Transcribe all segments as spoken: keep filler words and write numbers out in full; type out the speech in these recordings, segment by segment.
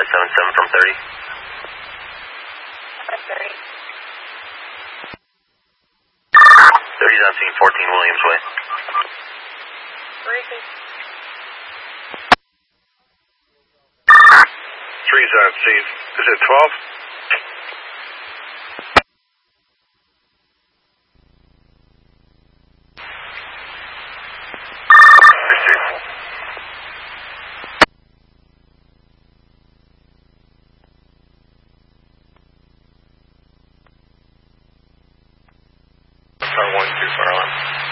five seven seven from thirty. five thirty. thirty's on scene, fourteen Williams Way. Where is he? three's on scene. Is it twelve? one two Farland.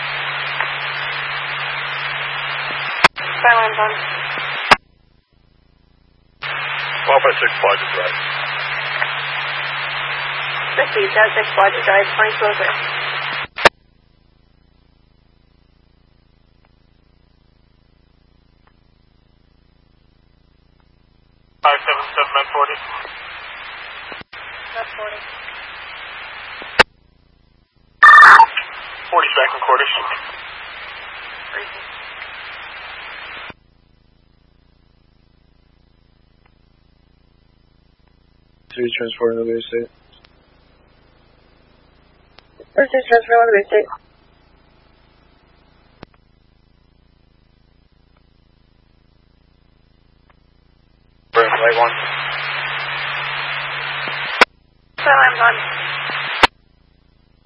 Farland's on. twelve by six Blodgett Drive. fifty, Dead six Blodgett Drive, twenty-two oh three. five seven seven at forty. That's forty. forty's back in quarters. Where is he? Three transporting the base state. Where's this transfer on the base state? Bring light one. Farland's on.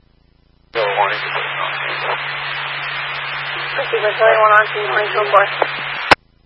Go warning. fifty, but one on scene, twenty-two oh four.